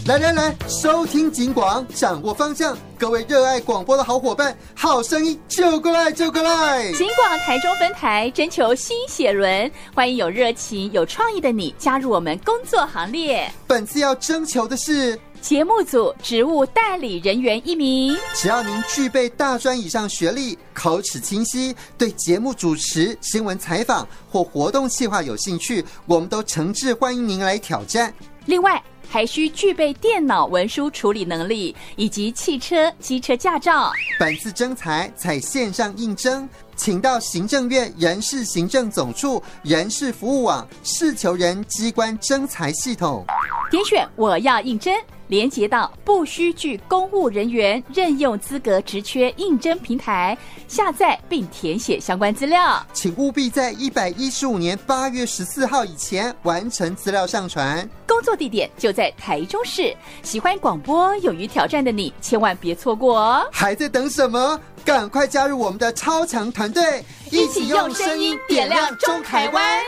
来，收听警广，掌握方向。各位热爱广播的好伙伴，好声音就过来！警广台中分台征求新血轮，欢迎有热情、有创意的你加入我们工作行列。 本次要征求的是节目组职务代理人员1名， 只要您具备大专以上学历，口齿清晰，对节目主持、新闻采访或活动企划有兴趣，我们都诚挚欢迎您来挑战。 另外还需具备电脑文书处理能力以及汽车、机车驾照。 本次征才采线上应征，请到行政院人事行政总处人事服务网事求人机关征才系统， 点选我要应征，连结到不需具公务人员任用资格职缺应征平台，下载并填写相关资料。 请务必在115年8月14号以前完成资料上传。 工作地点就在台中市。喜欢广播、勇于挑战的你，千万别错过哦！ 还在等什么？赶快加入我们的超强团队， 一起用声音点亮中台湾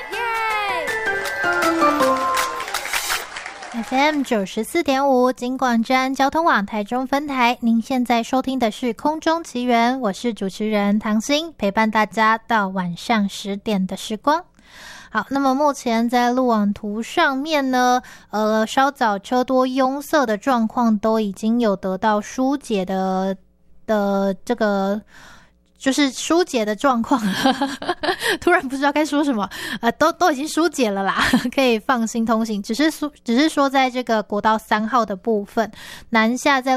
！FM 94.5警广治安交通网台中分台，您现在收听的是空中奇缘，我是主持人唐心，陪伴大家到晚上10点的时光。好，那么目前在路网图上面呢，稍早车多拥塞的状况都已经有得到疏解的这个。就是疏解的状况突然不知道该说什么，都已经疏解了啦，可以放心通行。只是说在这个国道3号的部分，南下在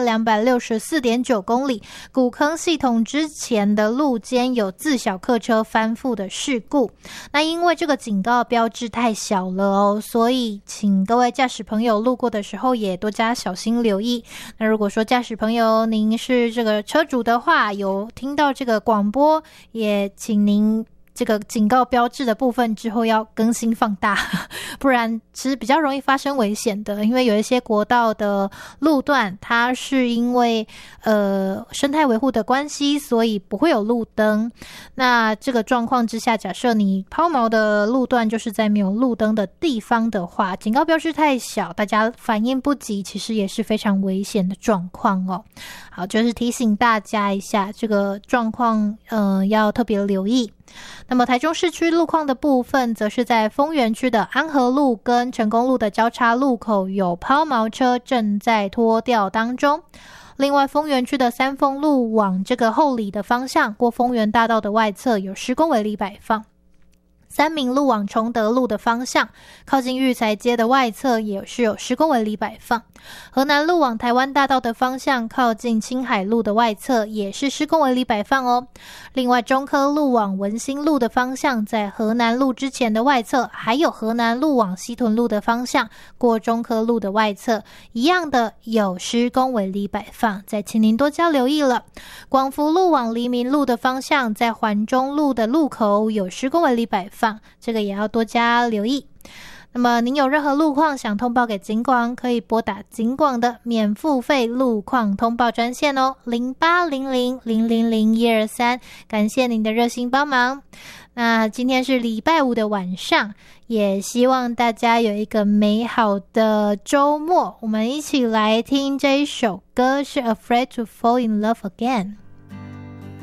264.9 公里古坑系统之前的路肩有自小客车翻覆的事故。那因为这个警告标志太小了哦，所以请各位驾驶朋友路过的时候也多加小心留意。那如果说驾驶朋友您是这个车主的话，有听到这个广播，也请您这个警告标志的部分之后要更新放大，不然其实比较容易发生危险的。因为有一些国道的路段，它是因为生态维护的关系，所以不会有路灯。那这个状况之下，假设你抛锚的路段就是在没有路灯的地方的话，警告标志太小，大家反应不及，其实也是非常危险的状况哦。好，就是提醒大家一下这个状况，要特别留意。那么台中市区路况的部分，则是在丰原区的安和路跟成功路的交叉路口有抛锚车正在拖吊当中。另外丰原区的三丰路往这个后里的方向过丰原大道的外侧有施工违例摆放。三民路往崇德路的方向靠近育才街的外侧也是有施工违例摆放。河南路往台湾大道的方向靠近青海路的外侧也是施工违例摆放哦。另外中科路往文心路的方向在河南路之前的外侧，还有河南路往西屯路的方向过中科路的外侧一样的有施工违例摆放，再请您多加留意了。广福路往黎明路的方向在环中路的路口有施工违例摆放，这个也要多加留意。那么您有任何路况想通报给警广，可以拨打警广的免付费路况通报专线哦，0800000123，感谢您的热心帮忙。那今天是礼拜五的晚上，也希望大家有一个美好的周末。我们一起来听这一首歌，是 Afraid to Fall in Love Again。